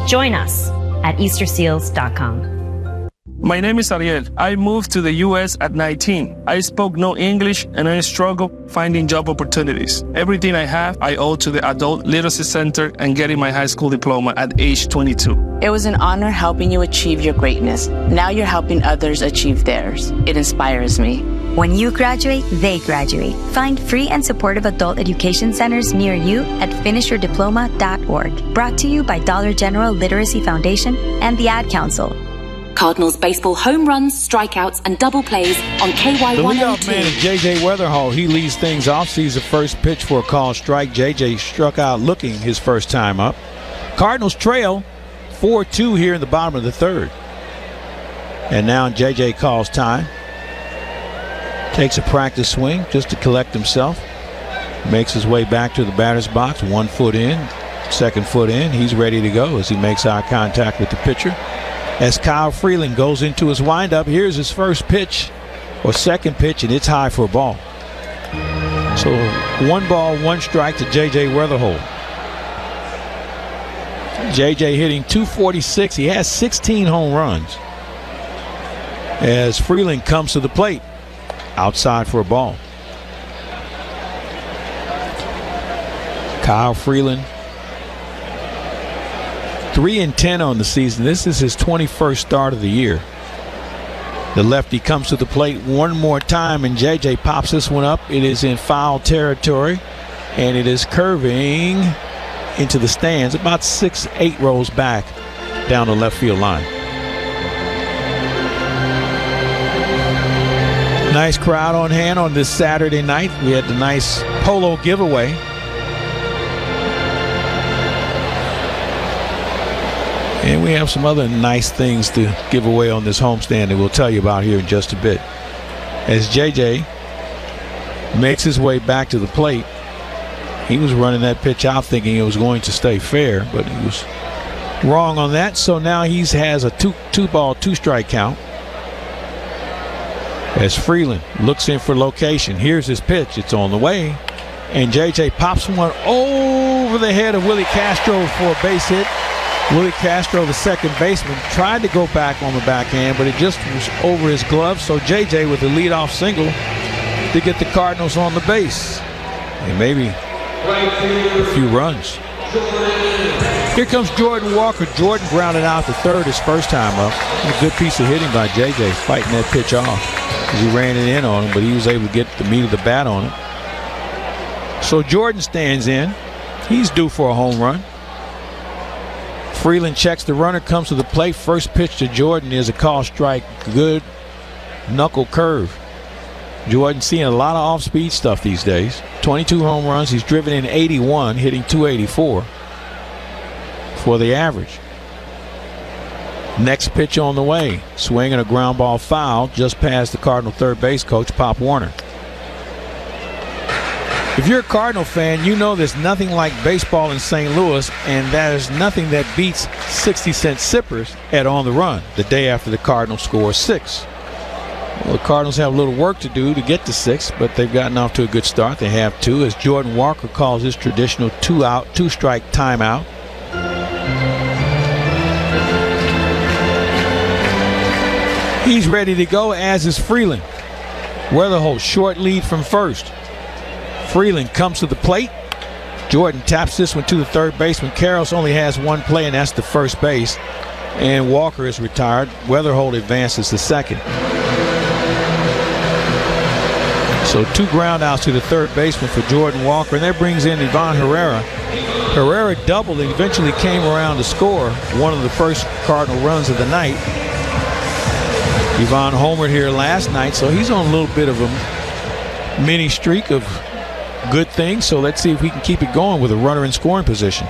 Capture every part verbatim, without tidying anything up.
Join us at easter seals dot com. My name is Ariel. I moved to the U S at nineteen. I spoke no English and I struggled finding job opportunities. Everything I have, I owe to the Adult Literacy Center and getting my high school diploma at age twenty-two. It was an honor helping you achieve your greatness. Now you're helping others achieve theirs. It inspires me. When you graduate, they graduate. Find free and supportive adult education centers near you at finish your diploma dot org. Brought to you by Dollar General Literacy Foundation and the Ad Council. Cardinals baseball home runs, strikeouts, and double plays on K Y one oh two. The leadoff man is J J Weatherhall. He leads things off, sees the first pitch for a called strike. J J struck out looking his first time up. Cardinals trail four two here in the bottom of the third. And now J J calls time. Takes a practice swing just to collect himself. Makes his way back to the batter's box. One foot in, second foot in. He's ready to go as he makes eye contact with the pitcher. As Kyle Freeland goes into his windup, here's his first pitch, or second pitch, and it's high for a ball. So one ball, one strike to J J Weatherhold. J J hitting two forty-six. He has sixteen home runs. As Freeland comes to the plate, outside for a ball. Kyle Freeland, three and ten on the season. This is his twenty-first start of the year. The lefty comes to the plate one more time, and J J pops this one up. It is in foul territory, and it is curving into the stands about six, eight rows back down the left field line. Nice crowd on hand on this Saturday night. We had the nice polo giveaway. And we have some other nice things to give away on this homestand that we'll tell you about here in just a bit. As J J makes his way back to the plate, he was running that pitch out thinking it was going to stay fair, but he was wrong on that. So now he has a two, two ball, two strike count. As Freeland looks in for location, here's his pitch. It's on the way. And J J pops one over the head of Willie Castro for a base hit. Willie Castro, the second baseman, tried to go back on the backhand, but it just was over his glove. So J J with a leadoff single to get the Cardinals on the base. And maybe a few runs. Here comes Jordan Walker. Jordan grounded out the third his first time up. A good piece of hitting by J J, fighting that pitch off. He ran it in on him, but he was able to get the meat of the bat on it. So Jordan stands in. He's due for a home run. Freeland checks the runner, comes to the plate. First pitch to Jordan is a call strike. Good knuckle curve. Jordan seeing a lot of off-speed stuff these days. twenty-two home runs. He's driven in eighty-one, hitting two eighty-four for the average. Next pitch on the way. Swing and a ground ball foul just past the Cardinal third base coach, Pop Warner. If you're a Cardinal fan, you know there's nothing like baseball in Saint Louis, and there's nothing that beats sixty cent sippers at On the Run the day after the Cardinals score six. Well, the Cardinals have a little work to do to get to six, but they've gotten off to a good start. They have two, as Jordan Walker calls his traditional two-out, two-strike timeout. He's ready to go, as is Freeland. Weatherhold, short lead from first. Freeland comes to the plate. Jordan taps this one to the third baseman. Karros only has one play, and that's the first base. And Walker is retired. Weatherhold advances to second. So two ground outs to the third baseman for Jordan Walker, and that brings in Ivan Herrera. Herrera doubled and eventually came around to score one of the first Cardinal runs of the night. Ivan homered here last night, so he's on a little bit of a mini streak of good things. So let's see if we can keep it going with a runner in scoring position.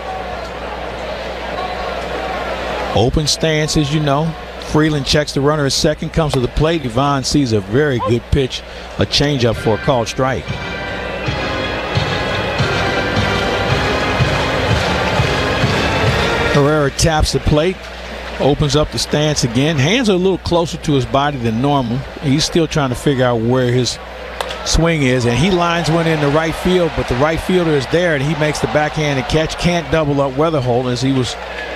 Open stance, as you know. Freeland checks the runner at second, comes to the plate. Ivan sees a very good pitch, a changeup for a called strike. Herrera taps the plate, opens up the stance again. Hands are a little closer to his body than normal. He's still trying to figure out where his swing is, and he lines one in the right field, but the right fielder is there, and he makes the backhanded catch. Can't double up Weatherhold, as he was